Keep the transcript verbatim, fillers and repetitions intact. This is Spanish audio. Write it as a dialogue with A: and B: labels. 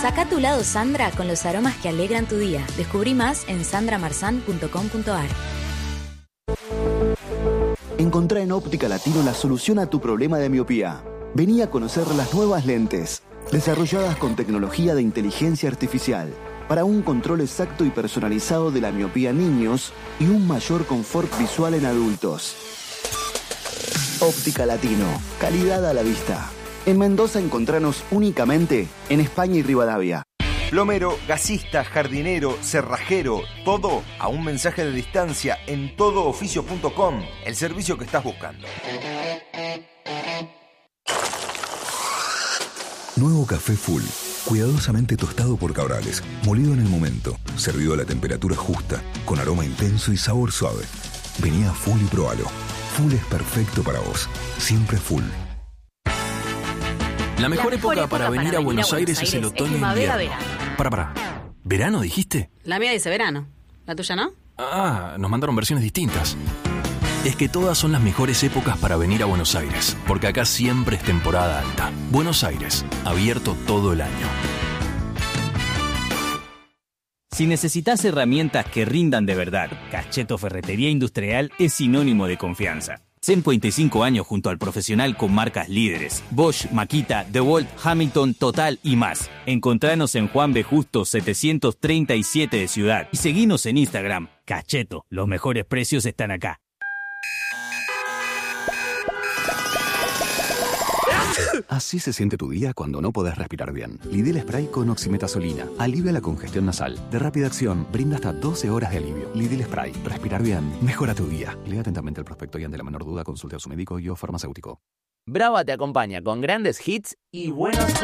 A: Saca tu lado Sandra con los aromas que alegran tu día. Descubrí más en sandra marzán punto com punto a r.
B: Encontrá en Óptica Latino la solución a tu problema de miopía. Vení a conocer las nuevas lentes, desarrolladas con tecnología de inteligencia artificial, para un control exacto y personalizado de la miopía en niños y un mayor confort visual en adultos. Óptica Latino, calidad a la vista. En Mendoza encontranos únicamente en España y Rivadavia.
C: Plomero, gasista, jardinero, cerrajero, todo a un mensaje de distancia en todo oficio punto com, el servicio que estás buscando.
D: Nuevo café Full, cuidadosamente tostado por Cabrales, molido en el momento, servido a la temperatura justa, con aroma intenso y sabor suave. Vení a Full y probalo. Full es perfecto para vos, siempre Full.
E: La mejor, La mejor época, época para, para venir a Buenos, a Buenos Aires, Aires es el otoño e invierno. Verano. Para, para. ¿Verano dijiste?
F: La mía dice verano. ¿La tuya no?
E: Ah, nos mandaron versiones distintas. Es que todas son las mejores épocas para venir a Buenos Aires, porque acá siempre es temporada alta. Buenos Aires, abierto todo el año.
G: Si necesitas herramientas que rindan de verdad, Cacheto Ferretería Industrial es sinónimo de confianza. cincuenta y cinco años junto al profesional con marcas líderes. Bosch, Makita, DeWalt, Hamilton, Total y más. Encontranos en Juan B. Justo setecientos treinta y siete de Ciudad. Y seguinos en Instagram. Cacheto, los mejores precios están acá.
H: Así se siente tu día cuando no podés respirar bien. Lidl Spray con oximetazolina. Alivia la congestión nasal. De rápida acción, brinda hasta doce horas de alivio. Lidl Spray. Respirar bien. Mejora tu día. Lea atentamente el prospecto y ante la menor duda consulte a su médico y o farmacéutico.
I: Brava te acompaña con grandes hits y buenos